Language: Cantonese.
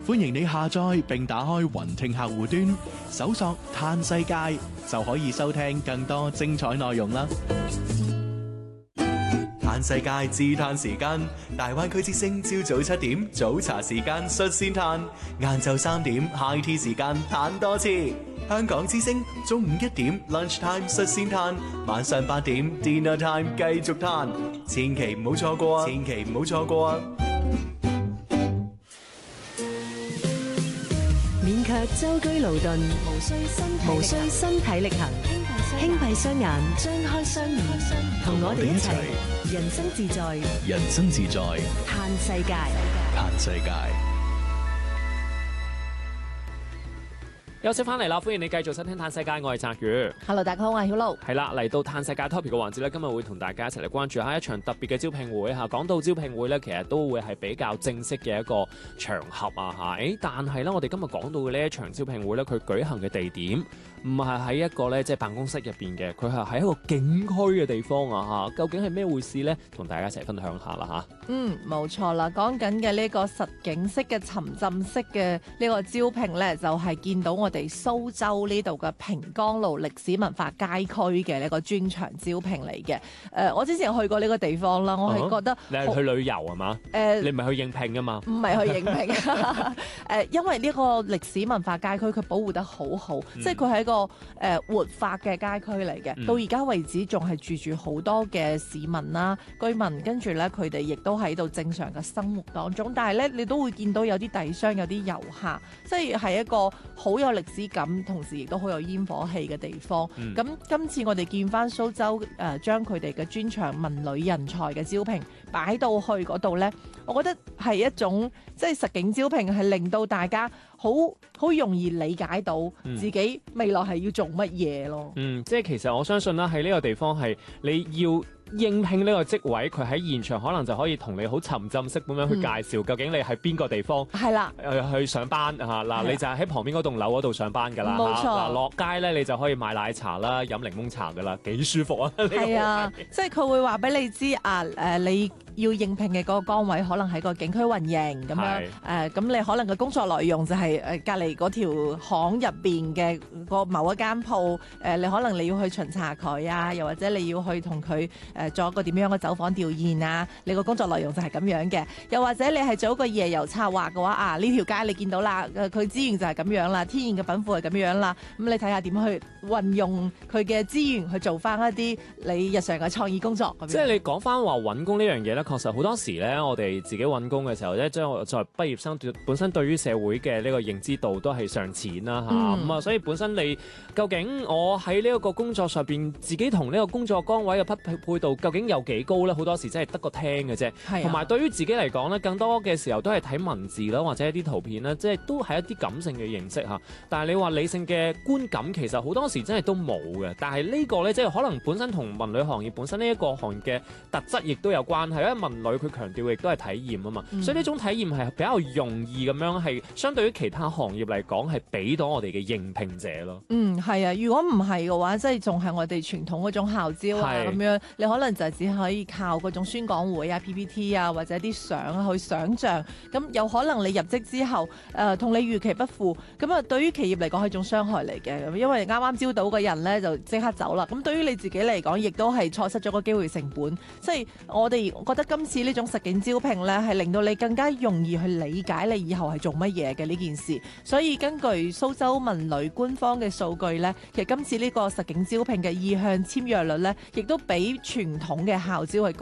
歡迎你下載並打開雲聽客戶端，搜索嘆世界就可以收聽更多精彩內容啦。嘆世界自嘆時間，大灣區之聲朝早7點早茶時間率先嘆，晏晝3點 high tea 時間嘆多次。香港之聲中午1點 lunch time 率先嘆，晚上8點 dinner time 繼續嘆，千祈唔好錯過啊！千祈唔好錯過啊！ 免卻舟車勞頓，無需身體力行，輕閉雙眼，張開雙耳，同我哋一齊人生自在， 人生自在， 嘆世界， 嘆世界。 休息翻嚟啦，歡迎你繼續收聽《嘆世界》，我係澤宇。 Hello， 大家好，我係曉露。 係啦，嚟到《嘆世界》topic 嘅環節咧，今日會同大家一齊嚟關注下一場特別嘅招聘會嚇。講到招聘會咧，其實都會係比較正式嘅一個場合啊嚇。但係咧，我哋今日講到嘅呢一場招聘會咧，佢舉行嘅地點唔係喺一個咧即係辦公室入邊嘅，佢係喺一個景區嘅地方啊嚇。究竟係咩回事咧？同大家一齊分享下啦嚇。 冇錯啦，講緊嘅呢個實景式嘅沉浸式嘅呢個招聘咧，就係見到我哋蘇州呢度嘅平江路歷史文化街區嘅呢個專場招聘嚟嘅。我之前去過呢個地方啦，我係覺得你係去旅遊係嘛？你唔係去應聘啊嘛？ 唔係去應聘。因為呢個歷史文化街區佢保護得好好，即係佢係一個活化嘅街區嚟嘅。到而家為止仲係住好多嘅市民啦、居民，跟住咧佢哋亦都喺度正常嘅生活當中。但係咧，你都會見到有啲遞商、有啲遊客，即係一個好有歷史感，同時亦都好有煙火氣嘅地方。咁今次我哋見翻蘇州將佢哋嘅專長文旅人才嘅招聘擺到去嗰度咧，我覺得係一種即係實景招聘，係令到大家好容易理解到自己未來係要做乜嘢咯。 即係其實我相信啦，喺呢個地方係你要應聘呢個職位，佢喺現場可能就可以同你好沉浸式咁樣去介紹，究竟你係邊個地方係啦， 去上班嚇嗱，你就係喺旁邊嗰棟樓嗰度上班㗎啦。 冇錯， 嗱落街咧你就可以買奶茶啦、飲檸檬茶㗎啦，幾舒服啊！ 係啊，即係佢會話俾你知你要應聘嘅嗰個崗位可能喺個景區運營咁樣，咁你可能嘅工作內容就係隔離嗰條巷入邊嘅個某一間鋪，你可能你要去巡查佢啊，又或者你要去同佢做一個點樣嘅走訪調研啊，你個工作內容就係咁樣嘅。又或者你係做一個夜遊策劃嘅話，呢條街你見到啦，佢資源就係咁樣啦，天然嘅稟賦係咁樣啦，咁你睇下點去運用佢嘅資源去做翻一啲你日常嘅創意工作咁樣。即係你講翻話揾工呢樣嘢咧，確實好多時咧，我哋自己揾工嘅時候咧，即係作為畢業生本身對於社會嘅呢個認知度都係尚淺啦嚇，咁啊，所以本身你究竟我喺呢一個工作上邊，自己同呢個工作崗位嘅匹配度究竟有幾高咧？好多時真係得個聽嘅啫，同埋對於自己嚟講咧，更多嘅時候都係睇文字啦，或者一啲圖片啦，即係都係一啲感性嘅認識嚇。但係你話理性嘅觀感，其實好多時真係都冇嘅。但係呢個咧，即係可能本身同文旅行業本身呢一個行業嘅特質亦都有關係，因為文旅佢強調亦都係體驗啊嘛，所以呢種體驗係比較容易咁樣係相對於其他行業嚟講係俾到我哋嘅應聘者咯。 係啊，如果唔係嘅話，即係仲係我哋傳統嗰種校招啊咁樣，你可能就只可以靠嗰種宣講會啊、PPT 啊或者啲相去想像，咁有可能你入職之後同你預期不符，咁啊對於企業嚟講係一種傷害嚟嘅，因為啱啱招到嘅人咧就即刻走啦，咁對於你自己嚟講亦都係錯失咗個機會成本。即係我哋覺得今次呢種實景招聘咧係令到你更加容易去理解你以後係做乜嘢嘅呢件事，所以根據蘇州文旅官方嘅數據咧，其實今次呢個實景招聘嘅意向簽約率咧，亦都比傳統嘅校招係